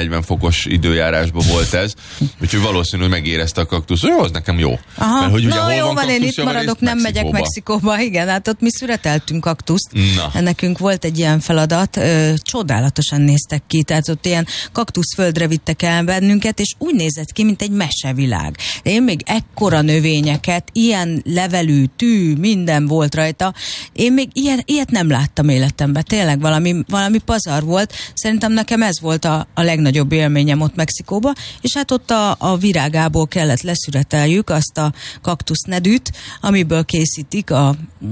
40 fokos időjárásban volt ez, úgyhogy valószínűleg megérezte a kaktusz, hogy az nekem jó. Aha. Mert, hogy ugye, na jó van, én itt maradok, nem megyek Mexikóba. Igen, hát ott mi szüreteltünk kaktuszt. Nekünk volt egy ilyen feladat, csodálatosan néztek ki, tehát ott ilyen kaktuszföldre vittek el bennünket, és úgy nézett ki, mint egy mesevilág. Én még ekkora növényeket, ilyen levelű, tű, minden volt rajta. Én még ilyet nem láttam életemben. Tényleg valami pazar volt. Szerintem nekem ez volt a legnagyobb élményem ott Mexikóba, és hát ott a virágából kellett leszüreteljük azt a kaktusznedűt, amiből készítik a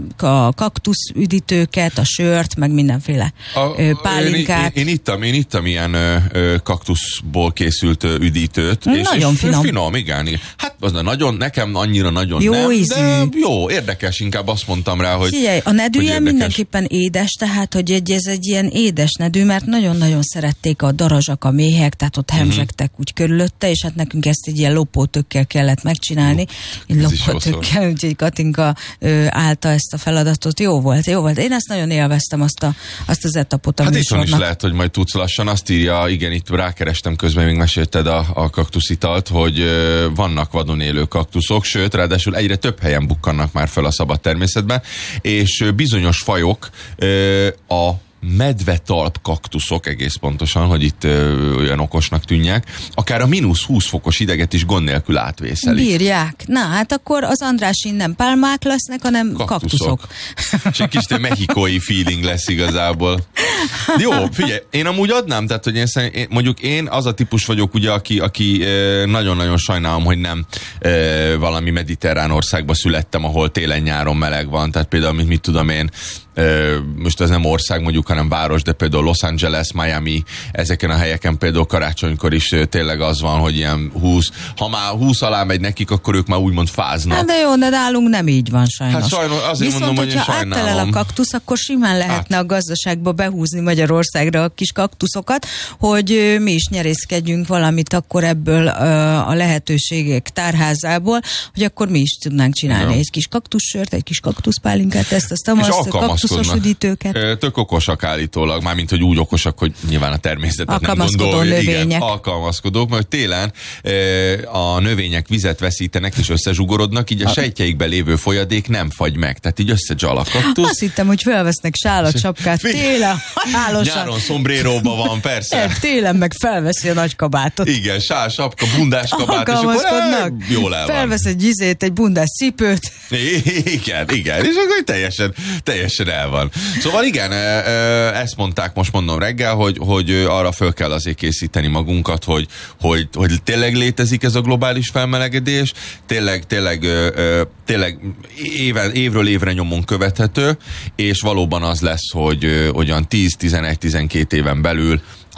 kaktuszüdítőket, a sört, meg mindenféle pálinkát. Én ittam ilyen kaktuszból készült üdítőt. Nagyon finom. Finom, igen. Hát az nekem annyira nagyon jó nem, ízű. de jó, érdekes, inkább azt mondtam rá, hogy figyelj, a nedűje mindenképpen édes, tehát hogy ez egy ilyen édes nedű, mert nagyon-nagyon szerették a darazsak, a méhek, tehát ott hemzsegtek úgy körülötte, és hát nekünk ezt egy ilyen lopótökkel kellett megcsinálni. Lopótökkel, úgyhogy Katinka állta ezt a feladatot. Jó volt. Én ezt nagyon élveztem, azt az etapot a hát műsornak. itthon is lehet, hogy majd tudsz lassan. Azt írja, igen, itt rákerestem közben, még mesélted a kaktuszitalt, hogy vannak vadon élő kaktuszok, sőt, ráadásul egyre több helyen bukkannak már fel a szabad természetben, és bizonyos fajok a medvetalp kaktuszok, egész pontosan, hogy itt olyan okosnak tűnjek, akár a -20 fokos hideget is gond nélkül átvészelik. Bírják. Na, hát akkor az Andrásin nem pálmák lesznek, hanem kaktuszok. És egy kis mexikói feeling lesz igazából. Jó, figyelj, én amúgy adnám, tehát, hogy mondjuk én az a típus vagyok, ugye, aki nagyon-nagyon sajnálom, hogy nem valami mediterrán országba születtem, ahol télen-nyáron meleg van, tehát például, mit tudom én, most ez nem ország mondjuk, hanem város, de például Los Angeles, Miami, ezeken a helyeken például karácsonykor is tényleg az van, hogy ilyen 20, ha már 20 alá megy nekik, akkor ők már úgymond fáznak. Hát de jó, de nálunk nem így van sajnos. Hát sajnos, azért viszont, mondom, hogy én sajnálom. Viszont, hogyha áttelel a kaktusz, akkor simán lehetne a gazdaságba behúzni Magyarországra a kis kaktuszokat, hogy mi is nyerészkedjünk valamit akkor ebből a lehetőségek tárházából, hogy akkor mi is tudnánk csinálni egy kis kaktussört, egy kis kaktuszpálinkát, ezt kaktuszos üdítőket. Tök okosak állítólag, mármint, hogy úgy okosak, hogy nyilván a természetet nem gondolja. Igen, alkalmazkodók, mert télen a növények vizet veszítenek és összezsugorodnak, így a sejtjeikben lévő folyadék nem fagy meg, tehát így összegyal a kaktusz. Azt hittem, hogy felvesznek sálat, sapkát télen, halálosan. Nyáron szombréróban van, persze. Télen meg felveszi a nagy kabátot. Igen, sál, sapka, bundás kabát, és akkor jól el van. Felvesz egy bundás cipőt. Igen, és akkor teljesen el van. Szóval igen, ezt mondták, most mondom reggel, hogy arra föl kell azért készíteni magunkat, hogy tényleg létezik ez a globális felmelegedés, tényleg évről évre nyomon követhető, és valóban az lesz, hogy olyan 10-11-12 éven belül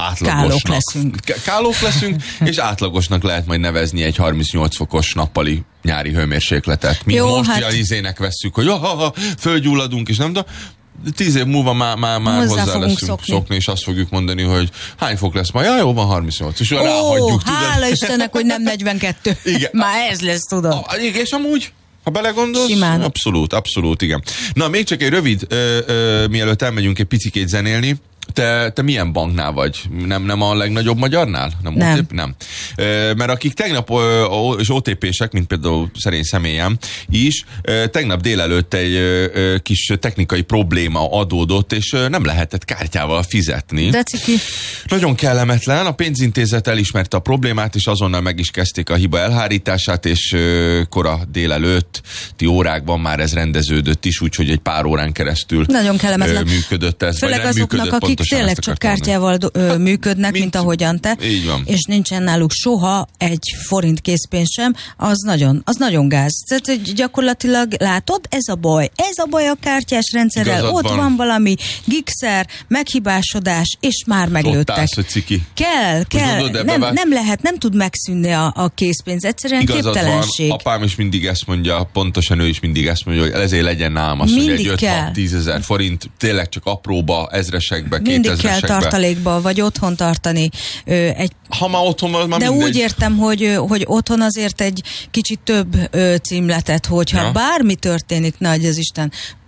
kálók leszünk, és átlagosnak lehet majd nevezni egy 38 fokos nappali nyári hőmérsékletet. Mi most ilyen izének vesszük, hogy fölgyulladunk, és nem tudom, 10 év múlva már hozzá leszünk szokni, és azt fogjuk mondani, hogy hány fok lesz ma? Ja, jó, van 38. És ráhagyjuk. Hála Istennek, hogy nem 42. Igen. Már ez lesz, tudod. Igen, és amúgy, ha belegondolsz, simán. Abszolút, igen. Na, még csak egy rövid, mielőtt elmegyünk egy picikét zenélni, Te milyen banknál vagy? Nem a legnagyobb magyarnál? Nem. Mert akik tegnap és OTP-sek, mint például szerény személyem is, tegnap délelőtt egy kis technikai probléma adódott, és nem lehetett kártyával fizetni. De ciki. Nagyon kellemetlen. A pénzintézet elismerte a problémát, és azonnal meg is kezdték a hiba elhárítását, és kora délelőtti órákban már ez rendeződött is, úgyhogy egy pár órán keresztül nagyon kellemetlen működött ez. Főleg azoknak, akik tényleg csak kártyával működnek, mint ahogyan te, és nincsen náluk soha egy forint készpénz sem, az nagyon gáz. Tehát gyakorlatilag látod, ez a baj a kártyás rendszerrel, ott van valami gigszer, meghibásodás, és már meglőttek. Állsz, hogy ciki. Kell. Nem lehet, nem tud megszűnni a készpénz. Egyszerűen igazad képtelenség. Van, apám is mindig ezt mondja, pontosan ő is mindig ezt mondja, hogy ezért legyen nálam az, hogy egy 5-6-10 ezer forint, tényleg csak apróba, ezresekbe, 2000-esekbe. Mindig kell tartalékba, vagy otthon tartani ha már otthon van, már de mindegy. úgy értem, hogy otthon azért egy kicsit több címletet, hogyha bármi történik, nagy az Isten,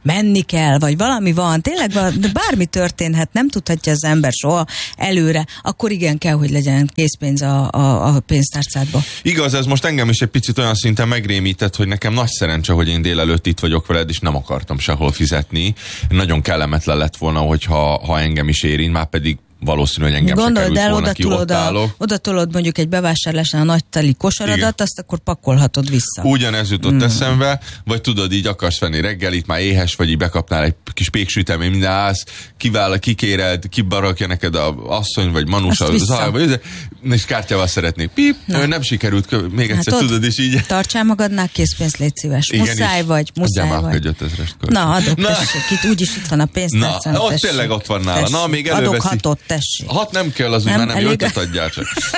menni kell, vagy valami van, tényleg de bármi történhet, nem tudhatja az ember soha előre, akkor igen, kell, hogy legyen készpénz a pénztárcádba. Igaz, ez most engem is egy picit olyan szinten megrémített, hogy nekem nagy szerencse, hogy én délelőtt itt vagyok veled, és nem akartam sehol fizetni. Nagyon kellemetlen lett volna, hogyha engem is érint, már pedig valószínű, hogy engem se került volna ki, ott állok. Oda tolod mondjuk egy bevásárlásnál a nagy teli kosaradat, igen, azt akkor pakolhatod vissza. Ugyanez jutott eszembe, vagy tudod, így akarsz venni reggelit, már éhes vagy, így bekapnál egy kis péksütemény, minden állsz, kikéred, kibarakja neked a asszony, vagy manus a zaj, és kártyával szeretnék. Pip, nem sikerült, még egyszer tudod, és így. Tartsál magadnál készpénzt, légy szíves. Igen, muszáj vagy. Na, adok, tessék, úgyis itt van a pénztárcán. Na, ott tényleg ott van nála. Na, még előveszi. Tessék. Nem kell, az úgy már nem jó, ötöt adjál csak.